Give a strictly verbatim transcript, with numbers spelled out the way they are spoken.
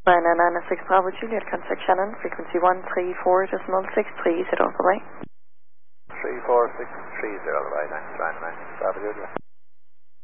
nine nine nine six Bravo Juliet, contact Shannon, frequency one three four decimal six three zero, bye-bye. three four six three zero, bye-bye, thanks, nine nine six Bravo Juliet.